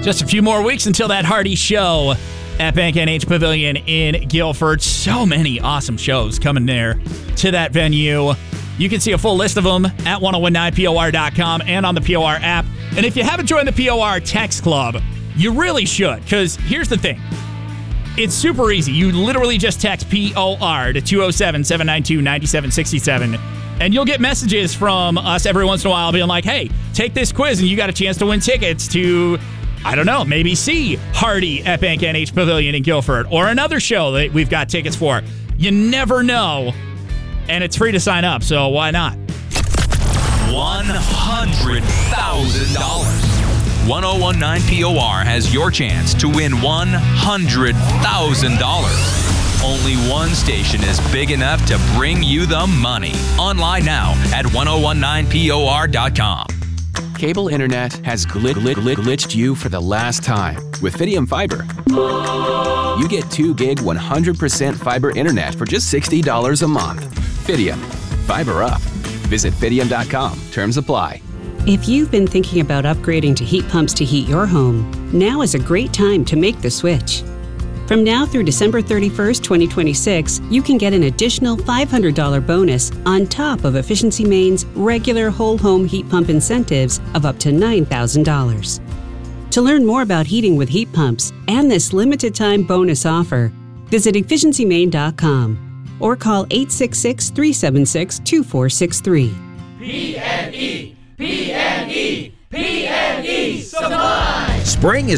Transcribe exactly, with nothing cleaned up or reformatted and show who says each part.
Speaker 1: Just a few more weeks until that Hardy show at Bank N H Pavilion in Guilford. So many awesome shows coming there to that venue. You can see a full list of them at ten nineteen P O R dot com and on the P O R app. And if you haven't joined the P O R text club, you really should, because here's the thing. It's super easy. You literally just text P O R to two oh seven, seven nine two, nine seven six seven, and you'll get messages from us every once in a while being like, hey, take this quiz and you got a chance to win tickets to, I don't know, maybe see Hardy at Bank N H Pavilion in Guilford or another show that we've got tickets for. You never know, and it's free to sign up, so why not?
Speaker 2: one hundred thousand dollars. ten nineteen P O R has your chance to win one hundred thousand dollars. Only one station is big enough to bring you the money. Online now at ten nineteen P O R dot com.
Speaker 3: Cable internet has gl- gl- gl- glitched you for the last time. With Fidium Fiber, you get two gig one hundred percent fiber internet for just sixty dollars a month. Fidium. Fiber up. Visit Fidium dot com. Terms apply.
Speaker 4: If you've been thinking about upgrading to heat pumps to heat your home, now is a great time to make the switch. From now through December thirty-first, twenty twenty-six, you can get an additional five hundred dollars bonus on top of Efficiency Maine's regular whole home heat pump incentives of up to nine thousand dollars. To learn more about heating with heat pumps and this limited time bonus offer, visit efficiency maine dot com or call eight six six, three seven six, two four six three.
Speaker 5: P N E P N E P N E Supply.
Speaker 6: Spring is